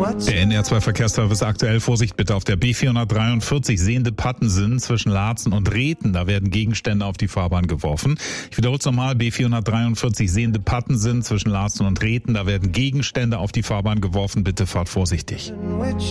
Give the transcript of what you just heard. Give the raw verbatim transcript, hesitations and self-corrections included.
Der N R zwei Verkehrsservice aktuell, Vorsicht bitte auf der B vierhundertdreiundvierzig Sehnde-Pattensen zwischen Laatzen und Rhethen. Da werden Gegenstände auf die Fahrbahn geworfen. Ich wiederhole es nochmal, B vierhundertdreiundvierzig Sehnde-Pattensen zwischen Laatzen und Rhethen. Da werden Gegenstände auf die Fahrbahn geworfen. Bitte fahrt vorsichtig.